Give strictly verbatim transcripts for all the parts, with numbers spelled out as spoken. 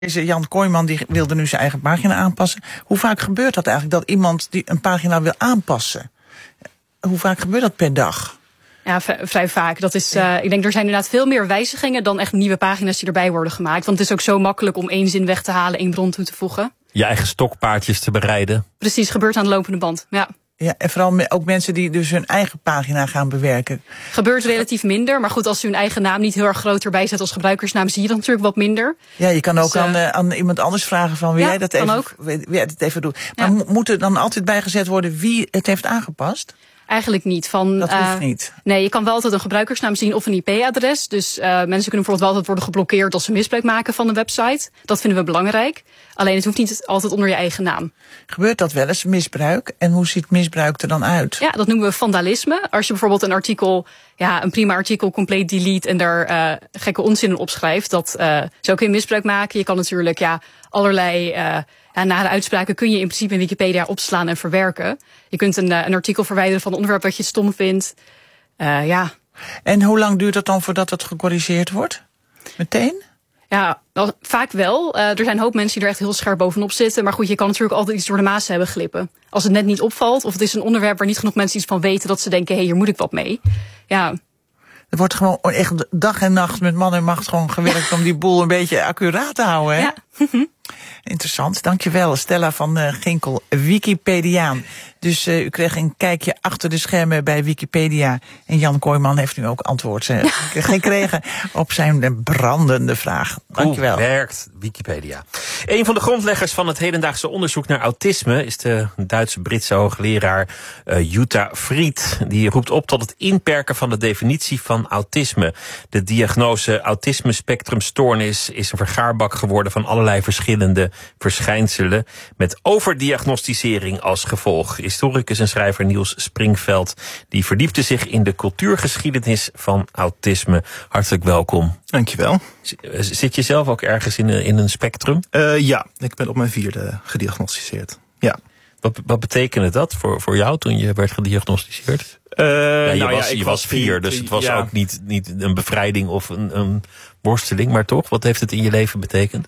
Deze Jan Kooijman die wilde nu zijn eigen pagina aanpassen. Hoe vaak gebeurt dat eigenlijk, dat iemand die een pagina wil aanpassen? Hoe vaak gebeurt dat per dag? Ja, v- vrij vaak. Dat is, uh, ik denk er zijn inderdaad veel meer wijzigingen dan echt nieuwe pagina's die erbij worden gemaakt. Want het is ook zo makkelijk om één zin weg te halen, één bron toe te voegen. Je eigen stokpaardjes te bereiden. Precies, gebeurt aan de lopende band. Ja. Ja, en vooral me- ook mensen die dus hun eigen pagina gaan bewerken. Gebeurt relatief minder. Maar goed, als ze hun eigen naam niet heel erg groot erbij zet als gebruikersnaam, zie je dat natuurlijk wat minder. Ja, je kan ook Dus, uh, aan, uh, aan iemand anders vragen van wil ja, jij dat kan even, ook. wil jij dat even doen. Maar Ja. mo- moet er dan altijd bijgezet worden wie het heeft aangepast? Eigenlijk niet. Van, Dat hoeft uh, niet. Nee, je kan wel altijd een gebruikersnaam zien of een I P-adres. Dus uh, mensen kunnen bijvoorbeeld wel altijd worden geblokkeerd als ze misbruik maken van de website. Dat vinden we belangrijk. Alleen het hoeft niet altijd onder je eigen naam. Gebeurt dat wel eens, misbruik? En hoe ziet misbruik er dan uit? Ja, dat noemen we vandalisme. Als je bijvoorbeeld een artikel, ja, een prima artikel compleet delete en daar uh, gekke onzinnen op schrijft, dat uh, zou kun je misbruik maken. Je kan natuurlijk ja, allerlei uh, ja, nare uitspraken kun je in principe in Wikipedia opslaan en verwerken. Je kunt een, uh, een artikel verwijderen van een onderwerp wat je stom vindt. Uh, ja. En hoe lang duurt het dan voordat het gecorrigeerd wordt? Meteen? Ja, wel, vaak wel. Uh, er zijn een hoop mensen die er echt heel scherp bovenop zitten. Maar goed, je kan natuurlijk altijd iets door de maas hebben glippen. Als het net niet opvalt, of het is een onderwerp waar niet genoeg mensen iets van weten, dat ze denken, hé, hey, hier moet ik wat mee. Ja. Er wordt gewoon echt dag en nacht met man en macht gewoon gewerkt om die boel een beetje accuraat te houden, hè? Ja. Interessant, dankjewel. Stella van uh, Ginkel, Wikipediaan. Dus uh, u kreeg een kijkje achter de schermen bij Wikipedia. En Jan Kooijman heeft nu ook antwoord uh, gekregen op zijn brandende vraag. Dankjewel. Hoe werkt Wikipedia? Een van de grondleggers van het hedendaagse onderzoek naar autisme is de Duitse-Britse hoogleraar uh, Jutta Fried. Die roept op tot het inperken van de definitie van autisme. De diagnose autisme-spectrumstoornis is een vergaarbak geworden van allerlei verschillende verschijnselen met overdiagnosticering als gevolg. Historicus en schrijver Niels Springveld die verdiepte zich in de cultuurgeschiedenis van autisme. Hartelijk welkom. Dankjewel. Zit je zelf ook ergens in een, in een spectrum? Uh, ja, ik ben op mijn vierde gediagnosticeerd. Ja. Wat, wat betekende dat voor, voor jou toen je werd gediagnosticeerd? Uh, ja, je nou was, ja, ik je was vier, dus het was ja. ook niet, niet een bevrijding of een, een worsteling, maar toch? Wat heeft het in je leven betekend?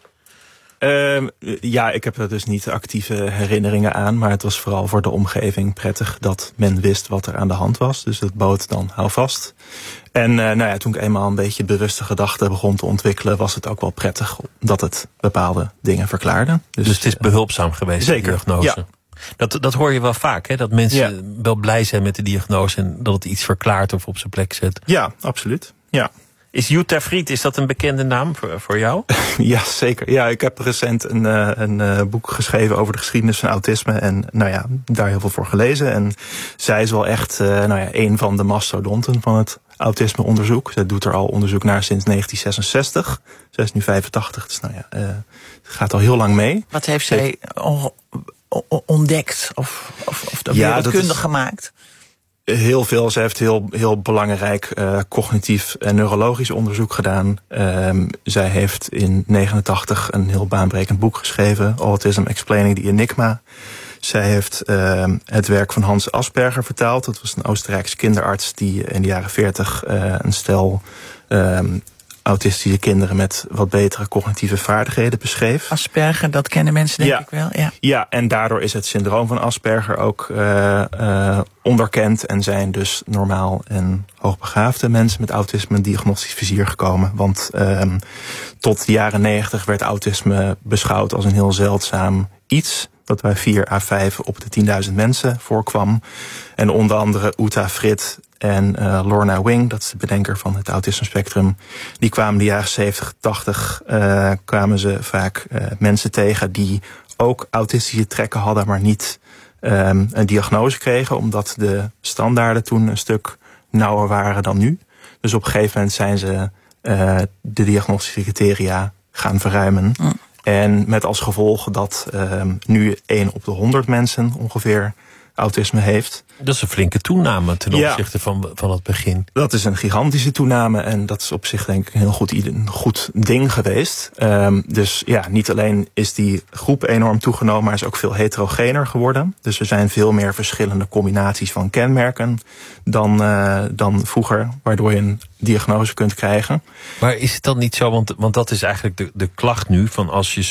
Uh, ja, ik heb er dus niet actieve herinneringen aan, maar het was vooral voor de omgeving prettig dat men wist wat er aan de hand was. Dus het bood dan hou vast. En uh, nou ja, toen ik eenmaal een beetje bewuste gedachten begon te ontwikkelen, was het ook wel prettig dat het bepaalde dingen verklaarde. Dus, dus het is behulpzaam geweest, zeker, de diagnose? Ja. Dat, dat hoor je wel vaak, hè? Dat mensen ja. wel blij zijn met de diagnose en dat het iets verklaart of op zijn plek zet. Ja, absoluut. Ja. Is Jutta Fried, is dat een bekende naam voor, voor jou? Ja, zeker. Ja, ik heb recent een, uh, een uh, boek geschreven over de geschiedenis van autisme. En nou ja, daar heel veel voor gelezen. En zij is wel echt uh, nou ja, een van de mastodonten van het autismeonderzoek. Zij doet er al onderzoek naar sinds negentien zesenzestig. Zij is nu vijfentachtig, dus nou ja, uh, het gaat al heel lang mee. Wat heeft zij on- ontdekt of, of, of ja, wereldkundig gemaakt? Heel veel. Ze heeft heel, heel belangrijk uh, cognitief en neurologisch onderzoek gedaan. Um, zij heeft in negenentachtig een heel baanbrekend boek geschreven, Autism Explaining the Enigma. Zij heeft uh, het werk van Hans Asperger vertaald. Dat was een Oostenrijkse kinderarts die in de jaren veertig uh, een stel um, autistische kinderen met wat betere cognitieve vaardigheden beschreef. Asperger, dat kennen mensen denk ja. ik wel. Ja. ja, en daardoor is het syndroom van Asperger ook uh, uh, onderkend en zijn dus normaal en hoogbegaafde mensen met autisme een diagnostisch vizier gekomen. Want uh, tot de jaren negentig werd autisme beschouwd als een heel zeldzaam iets dat bij vier à vijf op de tienduizend mensen voorkwam. En onder andere Uta Fried en uh, Lorna Wing, dat is de bedenker van het autisme spectrum, die kwamen de jaren zeventig, tachtig, uh, kwamen ze vaak uh, mensen tegen die ook autistische trekken hadden, maar niet um, een diagnose kregen, omdat de standaarden toen een stuk nauwer waren dan nu. Dus op een gegeven moment zijn ze uh, de diagnostische criteria gaan verruimen. Mm. En met als gevolg dat uh, nu één op de honderd mensen ongeveer autisme heeft. Dat is een flinke toename ten Ja. opzichte van, van het begin. Dat is een gigantische toename en dat is op zich denk ik een heel goed, een goed ding geweest. Um, dus ja, niet alleen is die groep enorm toegenomen, maar is ook veel heterogener geworden. Dus er zijn veel meer verschillende combinaties van kenmerken dan, uh, dan vroeger, waardoor je een diagnose kunt krijgen. Maar is het dan niet zo, want, want dat is eigenlijk de, de klacht nu, van als je